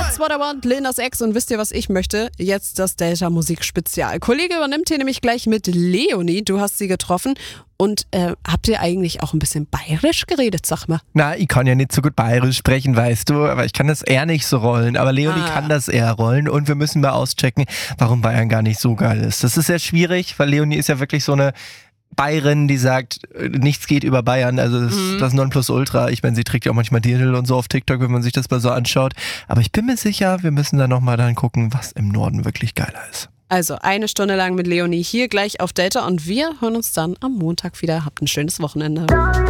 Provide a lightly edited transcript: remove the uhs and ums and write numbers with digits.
That's what I want, Lil Nas X. Und wisst ihr, was ich möchte? Jetzt das Delta-Musik-Spezial. Kollege übernimmt hier nämlich gleich mit Leonie. Du hast sie getroffen. Und habt ihr eigentlich auch ein bisschen bayerisch geredet, sag mal? Na, ich kann ja nicht so gut bayerisch sprechen, weißt du, aber ich kann das eher nicht so rollen. Aber Leonie kann das eher rollen und wir müssen mal auschecken, warum Bayern gar nicht so geil ist. Das ist sehr schwierig, weil Leonie ist ja wirklich so eine Bayerin, die sagt, nichts geht über Bayern, also das ist das Nonplusultra. Ich meine, sie trägt ja auch manchmal Dirndl und so auf TikTok, wenn man sich das mal so anschaut. Aber ich bin mir sicher, wir müssen da nochmal dann gucken, was im Norden wirklich geiler ist. Also 1 Stunde lang mit Leonie hier gleich auf Delta und wir hören uns dann am Montag wieder. Habt ein schönes Wochenende.